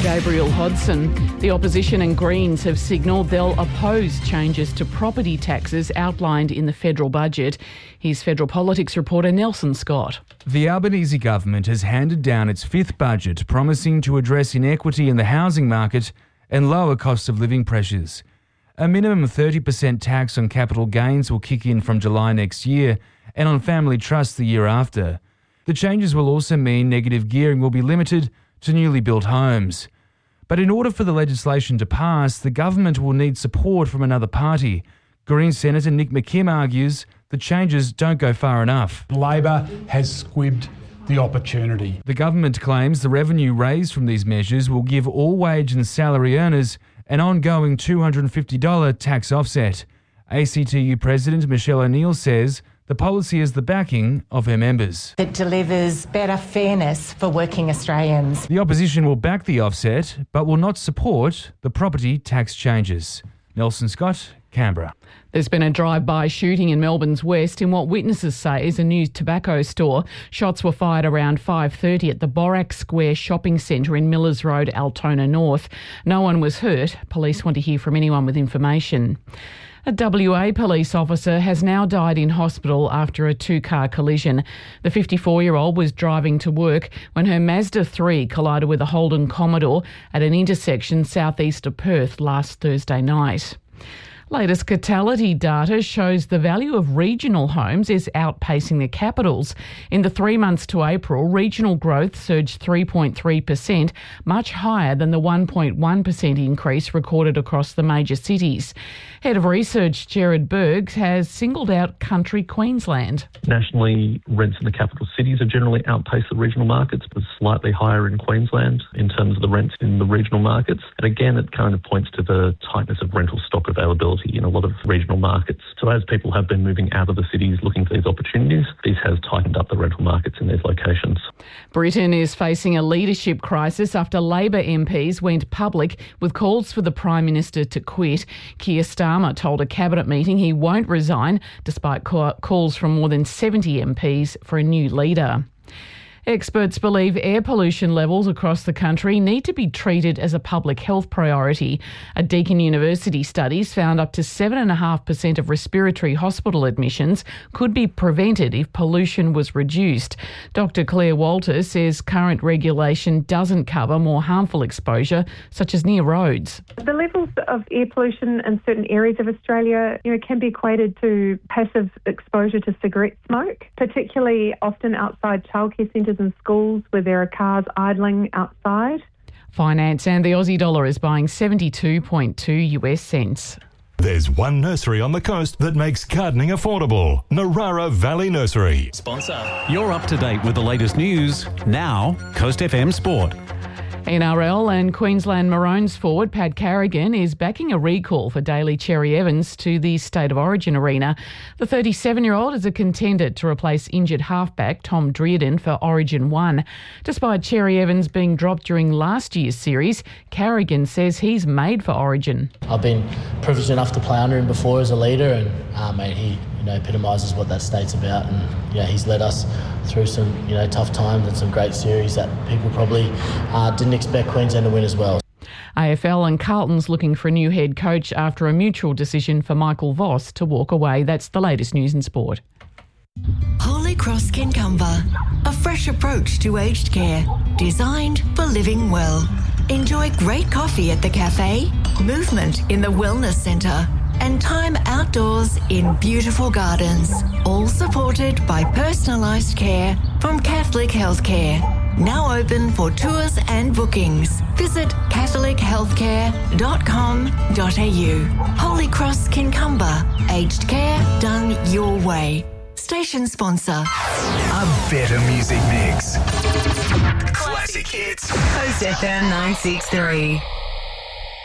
Gabriel Hodson. The opposition and Greens have signalled they'll oppose changes to property taxes outlined in the federal budget. Here's federal politics reporter Nelson Scott. The Albanese government has handed down its fifth budget, promising to address inequity in the housing market and lower cost of living pressures. A minimum 30% tax on capital gains will kick in from July next year and on family trusts the year after. The changes will also mean negative gearing will be limited to newly built homes. But in order for the legislation to pass, the government will need support from another party. Green Senator Nick McKim argues the changes don't go far enough. Labor has squibbed the opportunity. The government claims the revenue raised from these measures will give all wage and salary earners an ongoing $250 tax offset. ACTU President Michelle O'Neill says the policy is the backing of her members. It delivers better fairness for working Australians. The opposition will back the offset but will not support the property tax changes. Nelson Scott, Canberra. There's been a drive-by shooting in Melbourne's west in what witnesses say is a new tobacco store. Shots were fired around 5:30 at the Borac Square shopping centre in Millers Road, Altona North. No one was hurt. Police want to hear from anyone with information. A WA police officer has now died in hospital after a two-car collision. The 54-year-old was driving to work when her Mazda 3 collided with a Holden Commodore at an intersection southeast of Perth last Thursday night. Latest Catality data shows the value of regional homes is outpacing the capitals. In the 3 months to April, regional growth surged 3.3%, much higher than the 1.1% increase recorded across the major cities. Head of Research Gerard Berg has singled out country Queensland. Nationally, rents in the capital cities have generally outpaced the regional markets, but slightly higher in Queensland in terms of the rents in the regional markets. And again, it kind of points to the tightness of rental stock availability in a lot of regional markets. So as people have been moving out of the cities looking for these opportunities, this has tightened up the rental markets in these locations. Britain is facing a leadership crisis after Labor MPs went public with calls for the Prime Minister to quit. Keir Starmer told a cabinet meeting he won't resign despite calls from more than 70 MPs for a new leader. Experts believe air pollution levels across the country need to be treated as a public health priority. A Deakin University studies found up to 7.5% of respiratory hospital admissions could be prevented if pollution was reduced. Dr Claire Walter says current regulation doesn't cover more harmful exposure, such as near roads. The levels of air pollution in certain areas of Australia, can be equated to passive exposure to cigarette smoke, particularly often outside childcare centres and schools where there are cars idling outside. Finance and the Aussie dollar is buying 72.2 US cents. There's one nursery on the coast that makes gardening affordable. Narara Valley Nursery. Sponsor. You're up to date with the latest news. Now, Coast FM Sport. NRL and Queensland Maroons forward Pat Carrigan is backing a recall for Daly Cherry Evans to the State of Origin arena. The 37-year-old is a contender to replace injured halfback Tom Drearden for Origin 1. Despite Cherry Evans being dropped during last year's series, Carrigan says he's made for Origin. I've been privileged enough to play under him before as a leader, and he epitomises what that state's about, and he's led us through some tough times and some great series that people probably didn't expect Queensland to win as well. AFL and Carlton's looking for a new head coach after a mutual decision for Michael Voss to walk away. That's the latest news in sport. Holy Cross Kincumber, a fresh approach to aged care, designed for living well. Enjoy great coffee at the cafe, movement in the wellness centre, and time outdoors in beautiful gardens, all supported by personalised care from Catholic Healthcare. Now open for tours and bookings. Visit catholichealthcare.com.au. Holy Cross Kincumber, aged care done your way. Station sponsor. A better music mix. Classic hits. Coast FM 963.